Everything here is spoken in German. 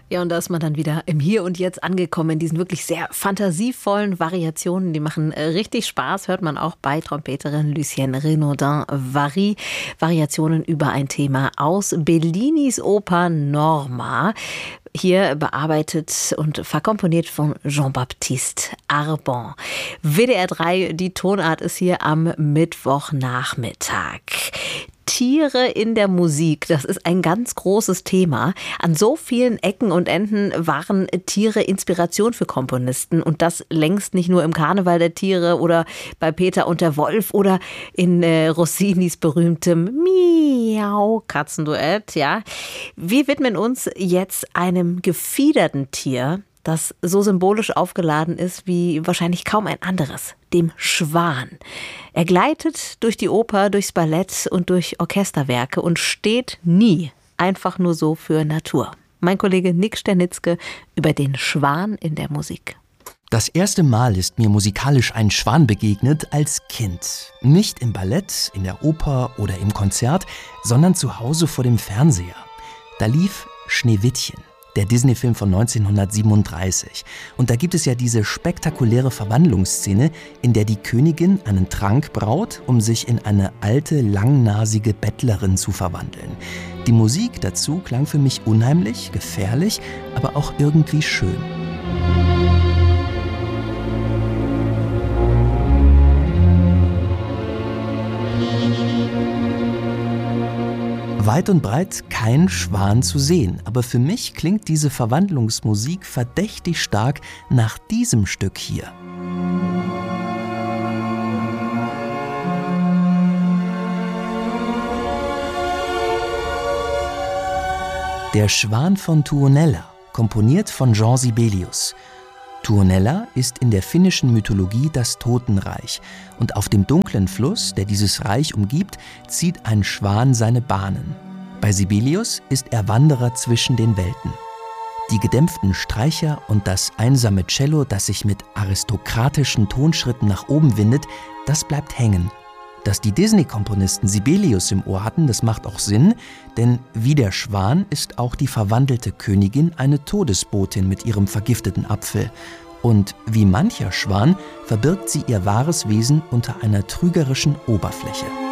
Ja, und da ist man dann wieder im Hier und Jetzt angekommen, in diesen wirklich sehr fantasievollen Variationen. Die machen richtig Spaß, hört man auch bei Trompeterin Lucienne Renaudin-Vary. Variationen über ein Thema aus Bellinis Oper Norma. Hier bearbeitet und verkomponiert von Jean-Baptiste Arbon. WDR 3, die Tonart ist hier am Mittwochnachmittag. Tiere in der Musik, das ist ein ganz großes Thema. An so vielen Ecken und Enden waren Tiere Inspiration für Komponisten. Und das längst nicht nur im Karneval der Tiere oder bei Peter und der Wolf oder in Rossinis berühmtem Miau-Katzenduett. Ja. Wir widmen uns jetzt einem gefiederten Tier, das so symbolisch aufgeladen ist wie wahrscheinlich kaum ein anderes, dem Schwan. Er gleitet durch die Oper, durchs Ballett und durch Orchesterwerke und steht nie einfach nur so für Natur. Mein Kollege Nick Sternitzke über den Schwan in der Musik. Das erste Mal ist mir musikalisch ein Schwan begegnet als Kind. Nicht im Ballett, in der Oper oder im Konzert, sondern zu Hause vor dem Fernseher. Da lief Schneewittchen, der Disney-Film von 1937. Und da gibt es ja diese spektakuläre Verwandlungsszene, in der die Königin einen Trank braut, um sich in eine alte, langnasige Bettlerin zu verwandeln. Die Musik dazu klang für mich unheimlich, gefährlich, aber auch irgendwie schön. Weit und breit kein Schwan zu sehen, aber für mich klingt diese Verwandlungsmusik verdächtig stark nach diesem Stück hier. Der Schwan von Tuonela, komponiert von Jean Sibelius. Tuonela ist in der finnischen Mythologie das Totenreich und auf dem dunklen Fluss, der dieses Reich umgibt, zieht ein Schwan seine Bahnen. Bei Sibelius ist er Wanderer zwischen den Welten. Die gedämpften Streicher und das einsame Cello, das sich mit aristokratischen Tonschritten nach oben windet, das bleibt hängen. Dass die Disney-Komponisten Sibelius im Ohr hatten, das macht auch Sinn, denn wie der Schwan ist auch die verwandelte Königin eine Todesbotin mit ihrem vergifteten Apfel. Und wie mancher Schwan verbirgt sie ihr wahres Wesen unter einer trügerischen Oberfläche.